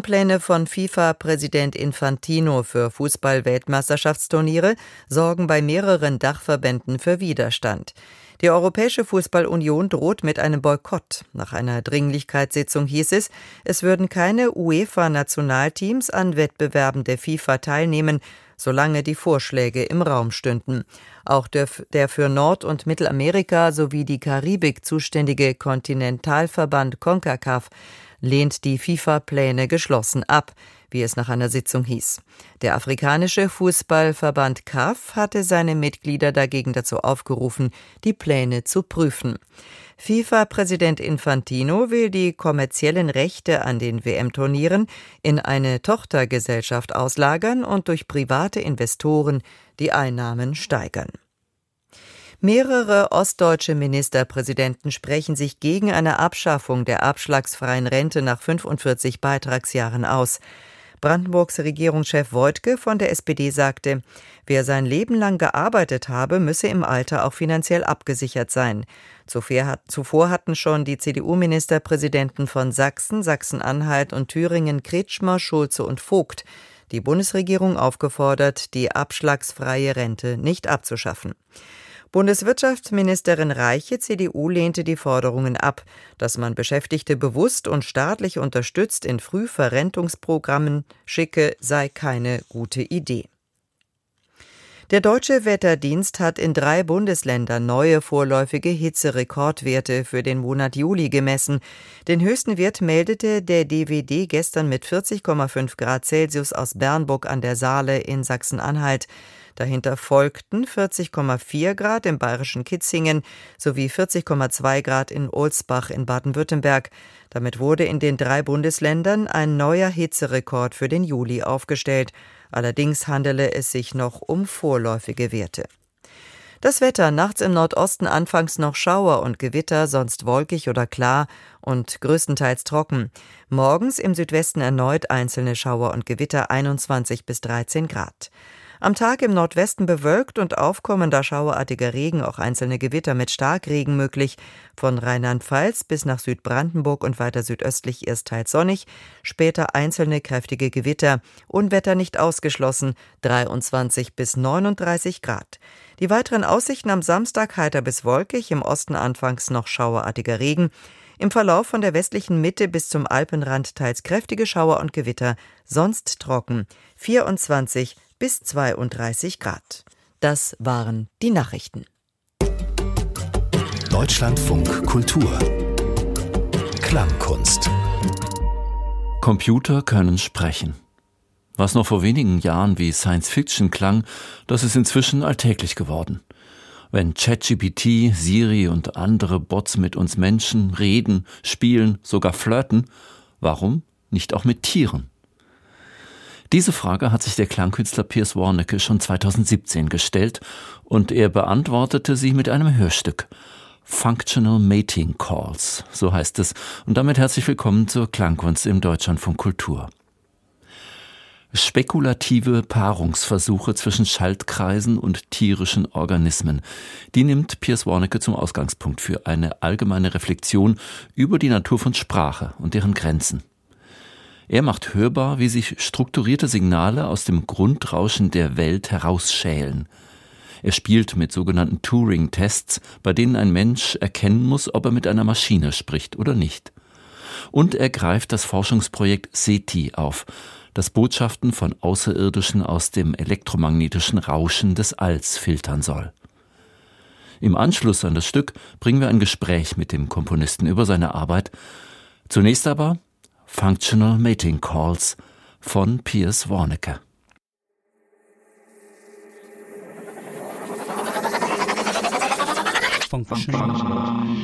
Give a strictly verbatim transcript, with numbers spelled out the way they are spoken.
Rahmenpläne von FIFA-Präsident Infantino für Fußball-Weltmeisterschaftsturniere sorgen bei mehreren Dachverbänden für Widerstand. Die Europäische Fußballunion droht mit einem Boykott. Nach einer Dringlichkeitssitzung hieß es, es würden keine UEFA-Nationalteams an Wettbewerben der FIFA teilnehmen, solange die Vorschläge im Raum stünden. Auch der, der für Nord- und Mittelamerika sowie die Karibik zuständige Kontinentalverband CONCACAF lehnt die FIFA-Pläne geschlossen ab, wie es nach einer Sitzung hieß. Der afrikanische Fußballverband C A F hatte seine Mitglieder dagegen dazu aufgerufen, die Pläne zu prüfen. FIFA-Präsident Infantino will die kommerziellen Rechte an den W M-Turnieren in eine Tochtergesellschaft auslagern und durch private Investoren die Einnahmen steigern. Mehrere ostdeutsche Ministerpräsidenten sprechen sich gegen eine Abschaffung der abschlagsfreien Rente nach fünfundvierzig Beitragsjahren aus. Brandenburgs Regierungschef Woidke von der S P D sagte, wer sein Leben lang gearbeitet habe, müsse im Alter auch finanziell abgesichert sein. Zuvor hatten schon die C D U-Ministerpräsidenten von Sachsen, Sachsen-Anhalt und Thüringen Kretschmer, Schulze und Vogt die Bundesregierung aufgefordert, die abschlagsfreie Rente nicht abzuschaffen. Bundeswirtschaftsministerin Reiche, C D U, lehnte die Forderungen ab. Dass man Beschäftigte bewusst und staatlich unterstützt in Frühverrentungsprogrammen schicke, sei keine gute Idee. Der Deutsche Wetterdienst hat in drei Bundesländern neue vorläufige Hitzerekordwerte für den Monat Juli gemessen. Den höchsten Wert meldete der D W D gestern mit vierzig Komma fünf Grad Celsius aus Bernburg an der Saale in Sachsen-Anhalt. Dahinter folgten vierzig Komma vier Grad im bayerischen Kitzingen sowie vierzig Komma zwei Grad in Ohlsbach in Baden-Württemberg. Damit wurde in den drei Bundesländern ein neuer Hitzerekord für den Juli aufgestellt. Allerdings handele es sich noch um vorläufige Werte. Das Wetter: nachts im Nordosten anfangs noch Schauer und Gewitter, sonst wolkig oder klar und größtenteils trocken. Morgens im Südwesten erneut einzelne Schauer und Gewitter, einundzwanzig bis dreizehn Grad. Am Tag im Nordwesten bewölkt und aufkommender schauerartiger Regen, auch einzelne Gewitter mit Starkregen möglich. Von Rheinland-Pfalz bis nach Südbrandenburg und weiter südöstlich erst teils sonnig, später einzelne kräftige Gewitter. Unwetter nicht ausgeschlossen, dreiundzwanzig bis neununddreißig Grad. Die weiteren Aussichten: am Samstag heiter bis wolkig, im Osten anfangs noch schauerartiger Regen. Im Verlauf von der westlichen Mitte bis zum Alpenrand teils kräftige Schauer und Gewitter, sonst trocken, vierundzwanzig bis zweiunddreißig Grad. Das waren die Nachrichten. Deutschlandfunk Kultur. Klangkunst. Computer können sprechen. Was noch vor wenigen Jahren wie Science-Fiction klang, das ist inzwischen alltäglich geworden. Wenn ChatGPT, Siri und andere Bots mit uns Menschen reden, spielen, sogar flirten, warum nicht auch mit Tieren? Diese Frage hat sich der Klangkünstler Piers Warnecke schon zweitausendsiebzehn gestellt und er beantwortete sie mit einem Hörstück. Functional Mating Calls, so heißt es. Und damit herzlich willkommen zur Klangkunst im Deutschlandfunk Kultur. Spekulative Paarungsversuche zwischen Schaltkreisen und tierischen Organismen. Die nimmt Piers Warnecke zum Ausgangspunkt für eine allgemeine Reflexion über die Natur von Sprache und deren Grenzen. Er macht hörbar, wie sich strukturierte Signale aus dem Grundrauschen der Welt herausschälen. Er spielt mit sogenannten Turing-Tests, bei denen ein Mensch erkennen muss, ob er mit einer Maschine spricht oder nicht. Und er greift das Forschungsprojekt SETI auf, das Botschaften von Außerirdischen aus dem elektromagnetischen Rauschen des Alls filtern soll. Im Anschluss an das Stück bringen wir ein Gespräch mit dem Komponisten über seine Arbeit. Zunächst aber Functional Mating Calls von Piers Warnecke. Functional